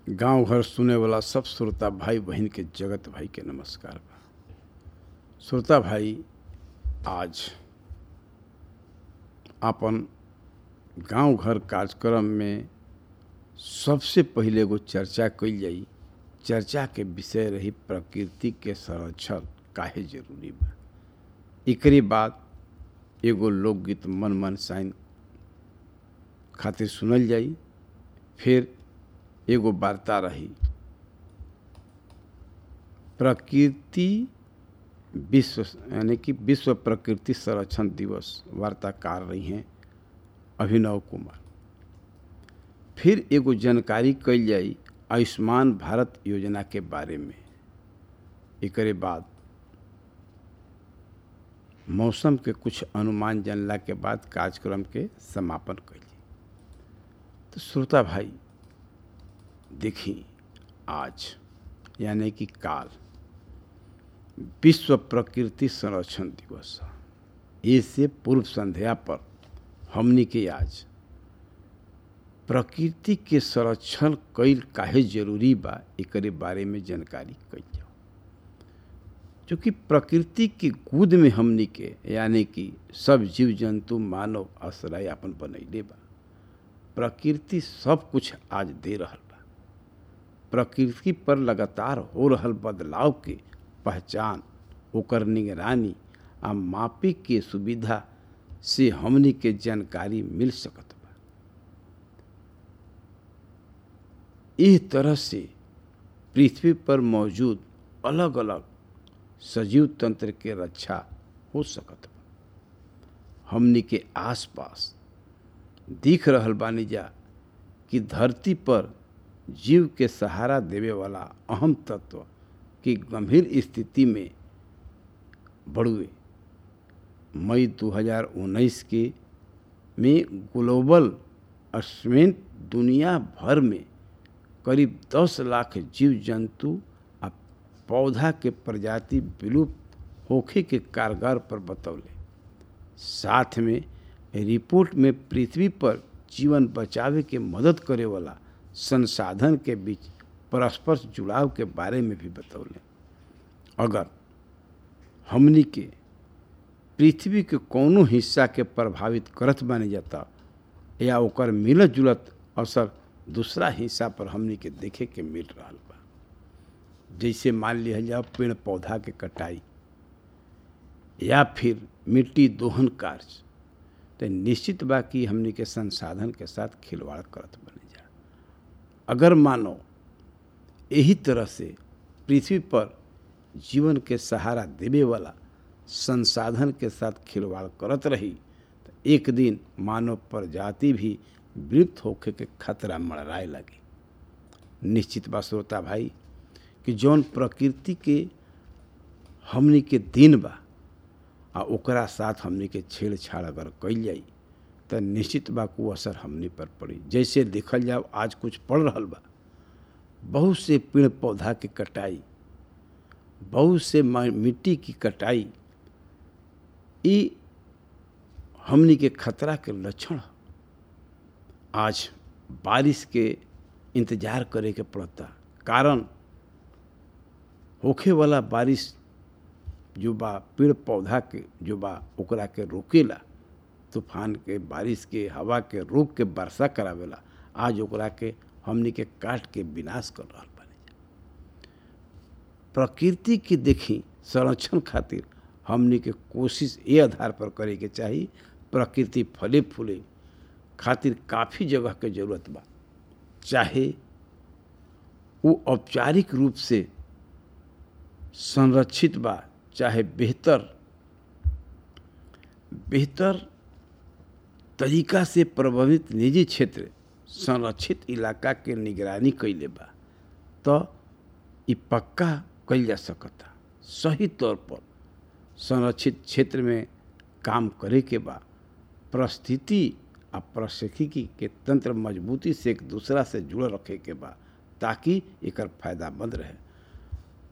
गांव घर सुने वाला सब श्रोता भाई बहन के जगत भाई के नमस्कार बा। श्रोता भाई, आज आपन गांव घर कार्यक्रम में सबसे पहिले एगो चर्चा कइल जाई। चर्चा के विषय रही प्रकृति के संरक्षण काहे जरूरी बा। एकरे बाद एगो लोकगीत मन मन साइन खातिर सुनल जाई। फिर एगो वार्ता रही प्रकृति विश्व यानी कि विश्व प्रकृति संरक्षण दिवस। वार्ताकार रही हैं अभिनव कुमार। फिर एगो जानकारी कइल जाई आयुष्मान भारत योजना के बारे में। एकरे बाद मौसम के कुछ अनुमान जानला के बाद कार्यक्रम के समापन कइल जाई। तो श्रोता भाई देखी, आज यानी कि काल विश्व प्रकृति संरक्षण दिवस। इससे पूर्व संध्या पर हमनी के आज प्रकृति के संरक्षण कईल काहे जरूरी बा एकरे बारे में जानकारी कइल जाओ। क्योंकि प्रकृति की गोद में हमनी के यानी कि सब जीव जंतु मानव आश्रय अपन बनैले बा। प्रकृति सब कुछ आज दे रहल बा। प्रकृति पर लगातार हो रहल बदलाव के पहचान, ओकर निगरानी आ मापे के सुविधा से हमनी के जानकारी मिल सकत बा। इस तरह से पृथ्वी पर मौजूद अलग अलग सजीव तंत्र के रक्षा हो सकत बा। हमनी के आसपास दिख रहल बानी जा कि धरती पर जीव के सहारा देवे वाला अहम तत्व की गंभीर स्थिति में बढ़ुए। मई 2019 के में ग्लोबल वार्मिंग दुनिया भर में करीब 10 लाख जीव जंतु आ पौधा के प्रजाति विलुप्त होखे के कारगर पर बतौले। साथ में रिपोर्ट में पृथ्वी पर जीवन बचावे के मदद करे वाला संसाधन के बीच परस्पर जुड़ाव के बारे में भी बतौले। अगर हमनी के पृथ्वी के कोनो हिस्सा के प्रभावित करत बानी जाता या ओकर मिलत जुलत असर दूसरा हिस्सा पर हमनी के देखे के मिल रहा बा। जैसे मान लिया जाओ पेड़ पौधा के कटाई या फिर मिट्टी दोहन कार्य, तो निश्चित बा कि हमनी के संसाधन के साथ खिलवाड़ करत बने जा। अगर मानो यही तरह से पृथ्वी पर जीवन के सहारा देवे वाला संसाधन के साथ खिलवाड़ करत रही तो एक दिन मानव प्रजाति भी विलुप्त होखे के खतरा मंडराए लगी। निश्चित बा श्रोता भाई कि जौन प्रकृति के हमनी के दिन बा आ ओकरा साथ हमनी के छेड़छाड़ अगर कइल जाई तो निश्चित बा को असर हमनी पर पड़ी। जैसे देखल जाओ आज कुछ पड़ रहल बा, बहुत से पेड़ पौधा की कटाई, बहुत से मिट्टी की कटाई, ई हमनी के खतरा के लक्षण। आज बारिश के इंतजार करे के पड़ता, कारण होखे वाला बारिश जो बा पेड़ पौधा के जो बा ओकरा के रोकेला, तूफान के बारिश के हवा के रोक के वर्षा करावेला। आज ओकरा के हमनी के काट के विनाश कर रहल बानी। प्रकृति की देखी संरक्षण खातिर हमनी के कोशिश ये आधार पर करे के चाही। प्रकृति फले फूले खातिर काफ़ी जगह के जरूरत बा, चाहे वो औपचारिक रूप से संरक्षित बा, चाहे बेहतर तरीका से प्रभावित निजी क्षेत्र संरक्षित इलाका के निगरानी कइले बा, तो इ पक्का कइल जा सकता। सही तौर पर संरक्षित क्षेत्र में काम करे के बा। परिस्थिति आ पारिस्थितिकी के तंत्र मजबूती से एक दूसरा से जुड़ रखे के बा ताकि एकर फायदामंद रहे।